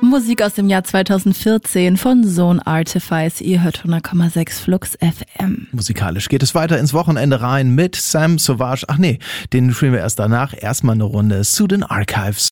Musik aus dem Jahr 2014 von Zone Artifice. Ihr hört 100,6 Flux FM. Musikalisch geht es weiter ins Wochenende rein mit Sam Sauvage. Ach nee, den spielen wir erst danach. Erstmal eine Runde zu den Archives.